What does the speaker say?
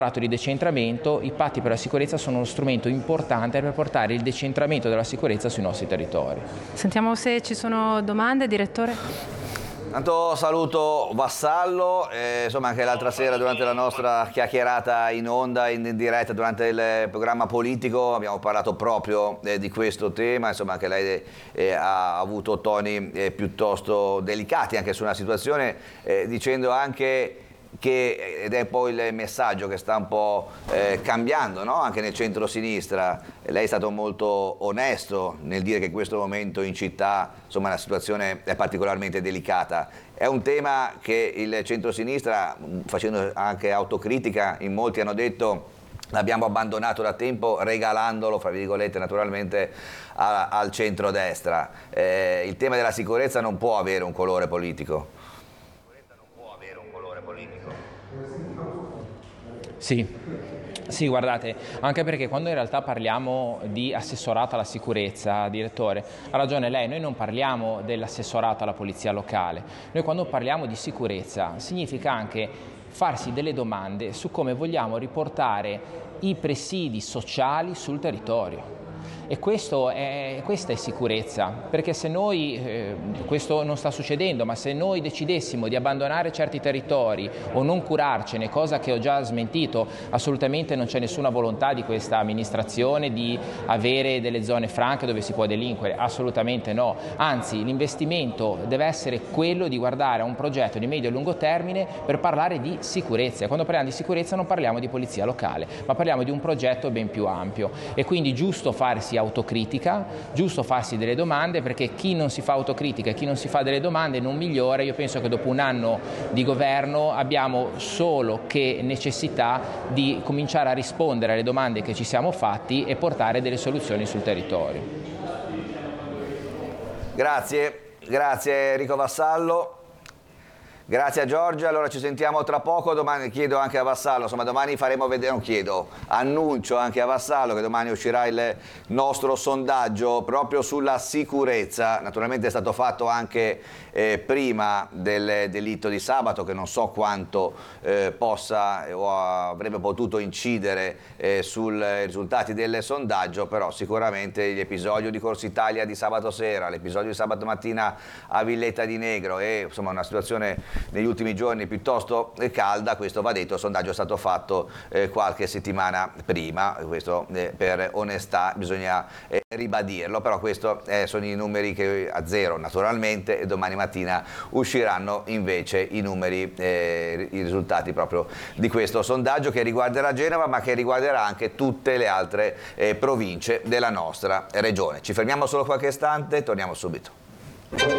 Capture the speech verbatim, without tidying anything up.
di decentramento, i patti per la sicurezza sono uno strumento importante per portare il decentramento della sicurezza sui nostri territori. Sentiamo se ci sono domande, direttore. Tanto saluto Vassallo, eh, insomma anche l'altra sera durante la nostra chiacchierata in onda, in diretta durante il programma politico abbiamo parlato proprio eh, di questo tema, insomma anche lei eh, ha avuto toni eh, piuttosto delicati anche su una situazione, eh, dicendo anche che, ed è poi il messaggio che sta un po' eh, cambiando, no? Anche nel centro-sinistra, lei è stato molto onesto nel dire che in questo momento in città insomma, la situazione è particolarmente delicata. È un tema che il centro-sinistra, facendo anche autocritica, in molti hanno detto l'abbiamo abbandonato da tempo regalandolo, fra virgolette naturalmente, a, al centro-destra. Eh, il tema della sicurezza non può avere un colore politico. Sì, sì, guardate, anche perché quando in realtà parliamo di assessorato alla sicurezza, direttore, ha ragione lei, noi non parliamo dell'assessorato alla polizia locale, noi quando parliamo di sicurezza significa anche farsi delle domande su come vogliamo riportare i presidi sociali sul territorio. E questo è, questa è sicurezza, perché se noi, eh, questo non sta succedendo, ma se noi decidessimo di abbandonare certi territori o non curarcene, cosa che ho già smentito, assolutamente non c'è nessuna volontà di questa amministrazione di avere delle zone franche dove si può delinquere, assolutamente no, anzi l'investimento deve essere quello di guardare a un progetto di medio e lungo termine per parlare di sicurezza. Quando parliamo di sicurezza non parliamo di polizia locale, ma parliamo di un progetto ben più ampio e quindi giusto farsi autocritica, giusto farsi delle domande, perché chi non si fa autocritica e chi non si fa delle domande non migliora. Io penso che dopo un anno di governo abbiamo solo che necessità di cominciare a rispondere alle domande che ci siamo fatti e portare delle soluzioni sul territorio. Grazie, grazie Enrico Vassallo. Grazie a Giorgia, allora ci sentiamo tra poco, domani chiedo anche a Vassallo, insomma domani faremo vedere, non chiedo, annuncio anche a Vassallo che domani uscirà il nostro sondaggio proprio sulla sicurezza, naturalmente è stato fatto anche eh, prima del delitto di sabato che non so quanto eh, possa o avrebbe potuto incidere eh, sui risultati del sondaggio, però sicuramente l'episodio di Corso Italia di sabato sera, l'episodio di sabato mattina a Villetta di Negro e insomma una situazione negli ultimi giorni piuttosto calda, questo va detto, il sondaggio è stato fatto eh, qualche settimana prima, questo eh, per onestà bisogna eh, ribadirlo, però questi eh, sono i numeri che a zero naturalmente e domani mattina usciranno invece i numeri, eh, i risultati proprio di questo sondaggio che riguarderà Genova ma che riguarderà anche tutte le altre eh, province della nostra regione. Ci fermiamo solo qualche istante, torniamo subito.